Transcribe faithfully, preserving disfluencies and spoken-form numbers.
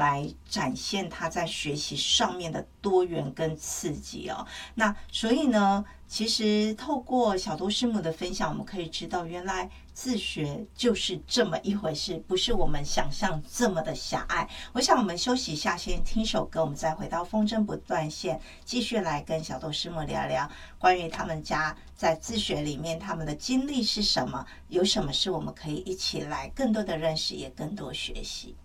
来展现他在学习上面的多元跟刺激哦。那所以呢，其实透过小多师母的分享，我们可以知道，原来自学就是这么一回事，不是我们想象这么的狭隘。我想我们休息一下，先听首歌，我们再回到风筝不断线，继续来跟小多师母聊聊关于他们家在自学里面他们的经历是什么，有什么是我们可以一起来更多的认识，也更多学习。